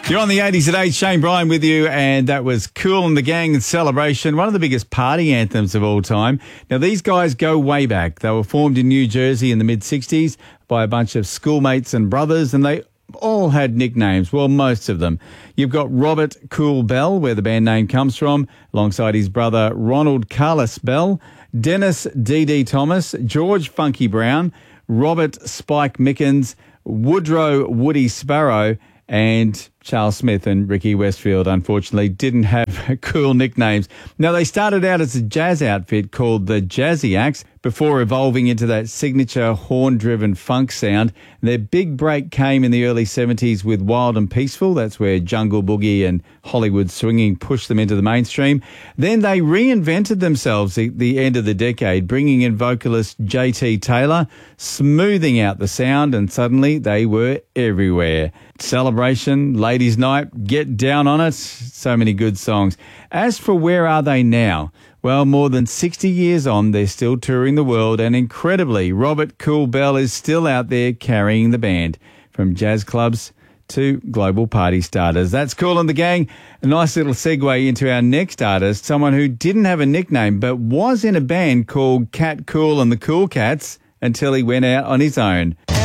You're on the 80s at 8, Shane Bryan with you, and that was Kool and the Gang and Celebration, one of the biggest party anthems of all time. Now, these guys go way back. They were formed in New Jersey in the mid-60s by a bunch of schoolmates and brothers, and they all had nicknames, well, most of them. You've got Robert Kool Bell, where the band name comes from, alongside his brother Ronald Carlos Bell, Dennis D.D. Thomas, George Funky Brown, Robert Spike Mickens, Woodrow Woody Sparrow, and Charles Smith and Ricky Westfield, unfortunately, didn't have cool nicknames. Now, they started out as a jazz outfit called the Jazzy-Acs before evolving into that signature horn-driven funk sound. Their big break came in the early 70s with Wild and Peaceful. That's where Jungle Boogie and Hollywood swinging pushed them into the mainstream. Then they reinvented themselves at the end of the decade, bringing in vocalist J.T. Taylor, smoothing out the sound, and suddenly they were everywhere. Celebration, Ladies' Night, Get Down on It, so many good songs. As for where are they now? Well, more than 60 years on, they're still touring the world, and incredibly, Robert Kool Bell is still out there carrying the band from jazz clubs to global party starters. That's Kool and the Gang. A nice little segue into our next artist, someone who didn't have a nickname but was in a band called Cat Kool and the Cool Cats until he went out on his own.